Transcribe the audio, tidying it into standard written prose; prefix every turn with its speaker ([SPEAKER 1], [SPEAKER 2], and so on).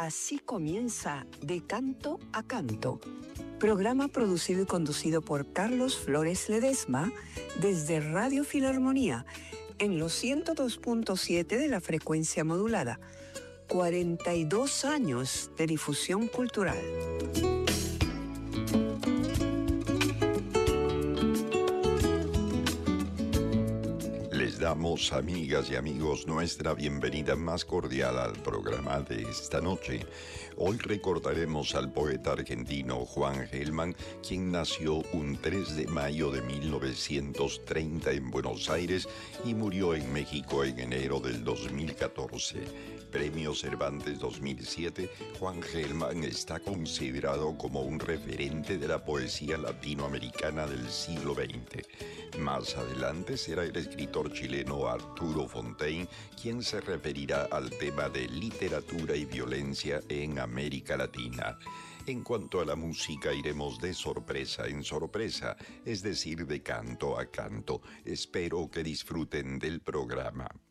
[SPEAKER 1] Así comienza De Canto a Canto, programa producido y conducido por Carlos Flores Ledesma desde Radio Filarmonía en los 102.7 de la frecuencia modulada. 42 años de difusión cultural.
[SPEAKER 2] Les damos, amigas y amigos, nuestra bienvenida más cordial al programa de esta noche. Hoy recordaremos al poeta argentino Juan Gelman, quien nació un 3 de mayo de 1930 en Buenos Aires y murió en México en enero del 2014. Premio Cervantes 2007, Juan Gelman está considerado como un referente de la poesía latinoamericana del siglo XX. Más adelante será el escritor chileno Arturo Fontaine quien se referirá al tema de literatura y violencia en América Latina. En cuanto a la música, iremos de sorpresa en sorpresa, es decir, de canto a canto. Espero que disfruten del programa.